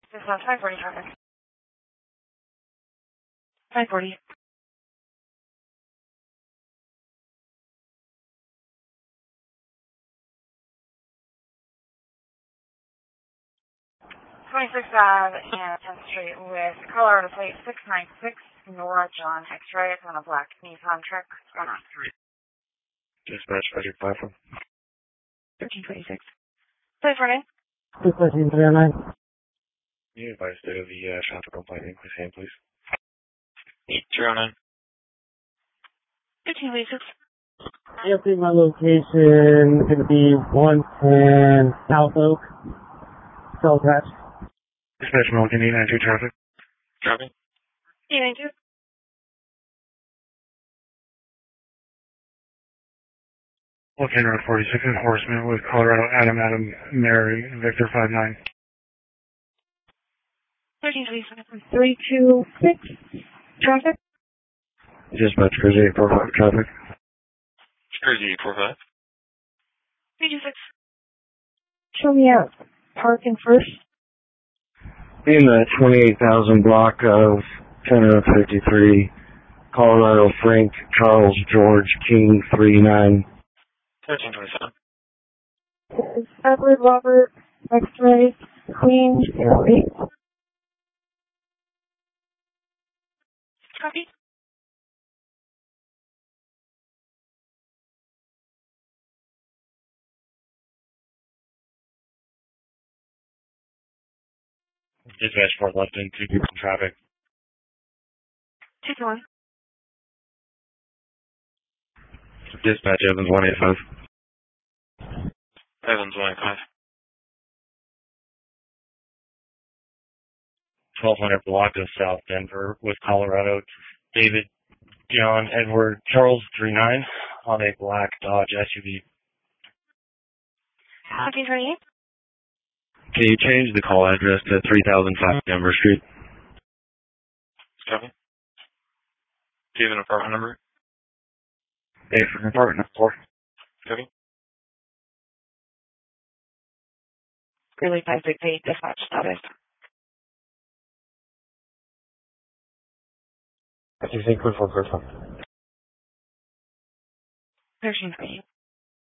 This is 540 traffic. 540. 26th Ave and 10th Street with Colorado Plate 696 Nora John X-Ray. It's on a black Nissan truck. On a 3. Dispatch, Project 5 from 1326. Please running. 21439. you advised of the traffic complaint in his hand, please. 809. 1326. I update my location. It's going to be 110 South Oak. Cell patch. Dispatch, Milliken 892 traffic. Traffic. 892. Located Road 46 enforcement with Colorado Adam Mary Victor 59. 1327. 326. Traffic. Dispatch, Cruise 845 traffic. Cruise 845. 326. Show me out. Parking first. In the 28,000 block of 1053, Colorado Frank Charles George King 39. 1327. This is Edward Robert X-Ray Queen 08. Copy. Dispatch, Fort Lupton, 2 people in traffic. 221. Dispatch, Evans 185. Evans 185. 1200 block of South Denver with Colorado. David John Edward Charles 39 on a black Dodge SUV. 1328. Can you change the call address to 3005 Denver Street? Copy. Do you have an apartment number? A for apartment 4. Copy. Really 568 dispatch status. I think we're for first one. 1328.